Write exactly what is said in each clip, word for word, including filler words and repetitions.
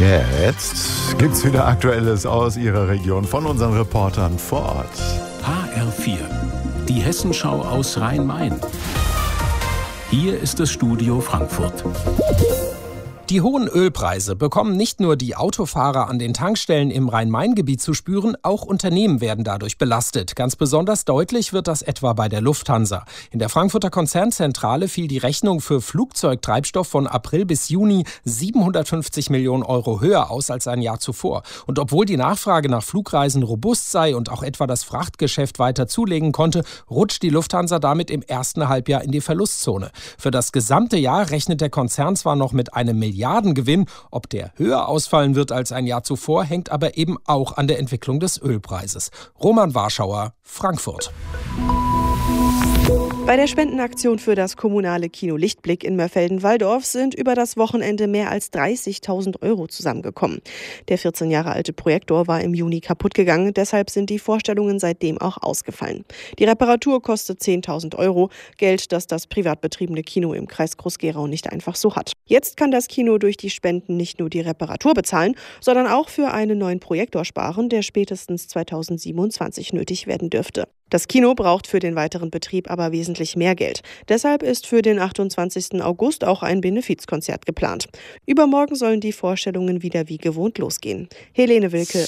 Jetzt gibt's wieder Aktuelles aus Ihrer Region von unseren Reportern vor Ort. H R vier, die Hessenschau aus Rhein-Main. Hier ist das Studio Frankfurt. Die hohen Ölpreise bekommen nicht nur die Autofahrer an den Tankstellen im Rhein-Main-Gebiet zu spüren, auch Unternehmen werden dadurch belastet. Ganz besonders deutlich wird das etwa bei der Lufthansa. In der Frankfurter Konzernzentrale fiel die Rechnung für Flugzeugtreibstoff von April bis Juni siebenhundertfünfzig Millionen Euro höher aus als ein Jahr zuvor. Und obwohl die Nachfrage nach Flugreisen robust sei und auch etwa das Frachtgeschäft weiter zulegen konnte, rutscht die Lufthansa damit im ersten Halbjahr in die Verlustzone. Für das gesamte Jahr rechnet der Konzern zwar noch mit einem Milliardengewinn. Ob der höher ausfallen wird als ein Jahr zuvor, hängt aber eben auch an der Entwicklung des Ölpreises. Roman Warschauer, Frankfurt. Bei der Spendenaktion für das kommunale Kino Lichtblick in Mörfelden-Walldorf sind über das Wochenende mehr als dreißigtausend Euro zusammengekommen. Der vierzehn Jahre alte Projektor war im Juni kaputt gegangen, deshalb sind die Vorstellungen seitdem auch ausgefallen. Die Reparatur kostet zehntausend Euro, Geld, das das privat betriebene Kino im Kreis Groß-Gerau nicht einfach so hat. Jetzt kann das Kino durch die Spenden nicht nur die Reparatur bezahlen, sondern auch für einen neuen Projektor sparen, der spätestens zweitausendsiebenundzwanzig nötig werden dürfte. Das Kino braucht für den weiteren Betrieb aber wesentlich mehr Geld. Deshalb ist für den achtundzwanzigsten August auch ein Benefizkonzert geplant. Übermorgen sollen die Vorstellungen wieder wie gewohnt losgehen. Helene Wilke,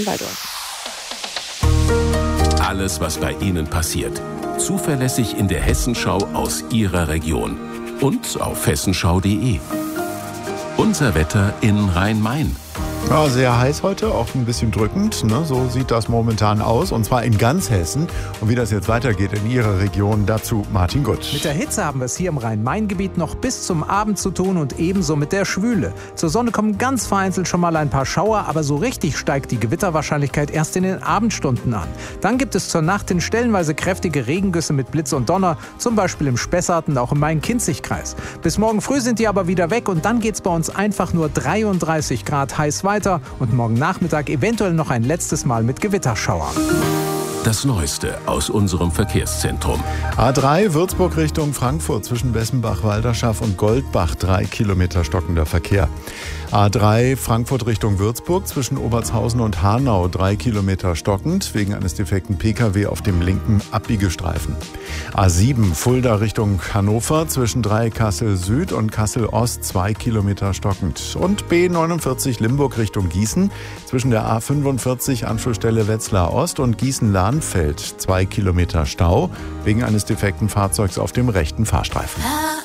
Mörfelden-Walldorf. Alles, was bei Ihnen passiert. Zuverlässig in der Hessenschau aus Ihrer Region. Und auf hessenschau punkt de. Unser Wetter in Rhein-Main. Ja, sehr heiß heute, auch ein bisschen drückend. Ne? So sieht das momentan aus. Und zwar in ganz Hessen. Und wie das jetzt weitergeht in Ihrer Region, dazu Martin Gutt. Mit der Hitze haben wir es hier im Rhein-Main-Gebiet noch bis zum Abend zu tun und ebenso mit der Schwüle. Zur Sonne kommen ganz vereinzelt schon mal ein paar Schauer, aber so richtig steigt die Gewitterwahrscheinlichkeit erst in den Abendstunden an. Dann gibt es zur Nacht hin stellenweise kräftige Regengüsse mit Blitz und Donner, zum Beispiel im Spessart und auch im Main-Kinzig-Kreis. Bis morgen früh sind die aber wieder weg und dann geht es bei uns einfach nur dreiunddreißig Grad heiß weiter. Und morgen Nachmittag eventuell noch ein letztes Mal mit Gewitterschauern. Das Neueste aus unserem Verkehrszentrum. A drei Würzburg Richtung Frankfurt zwischen Bessenbach, Walderschaff und Goldbach. Drei Kilometer stockender Verkehr. A drei Frankfurt Richtung Würzburg zwischen Obertshausen und Hanau. Drei Kilometer stockend wegen eines defekten P K W auf dem linken Abbiegestreifen. A sieben Fulda Richtung Hannover zwischen Dreieckhassel Süd und Kassel Ost. Zwei Kilometer stockend. Und B neunundvierzig Limburg Richtung Gießen zwischen der A fünfundvierzig Anschlussstelle Wetzlar Ost und Gießen-Lahnfeld. Zwei Kilometer Stau wegen eines defekten Fahrzeugs auf dem rechten Fahrstreifen.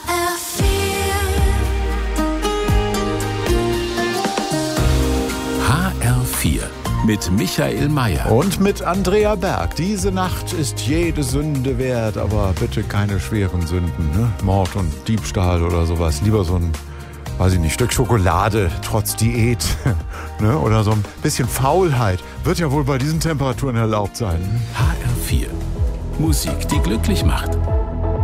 H R vier mit Michael Mayer. Und mit Andrea Berg. Diese Nacht ist jede Sünde wert, aber bitte keine schweren Sünden. Ne? Mord und Diebstahl oder sowas. Lieber so ein, weiß ich nicht, Stück Schokolade trotz Diät. Ne? Oder so ein bisschen Faulheit. Wird ja wohl bei diesen Temperaturen erlaubt sein. H R vier. Musik, die glücklich macht.